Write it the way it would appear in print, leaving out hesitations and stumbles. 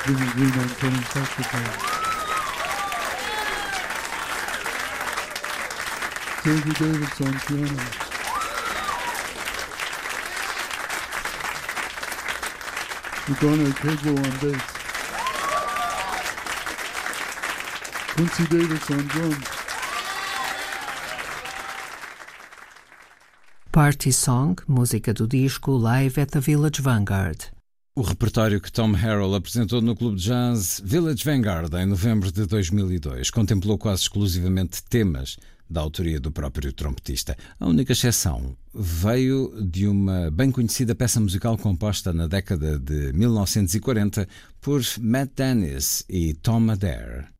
Jimmy Green on tenor saxophone. Davey Davis on piano. Madonna Kegel on bass. Quincy Davis on drums. Party Song, música do disco Live at the Village Vanguard. O repertório que Tom Harrell apresentou no clube de jazz Village Vanguard em novembro de 2002 contemplou quase exclusivamente temas da autoria do próprio trompetista. A única exceção veio de uma bem conhecida peça musical composta na década de 1940 por Matt Dennis e Tom Adair.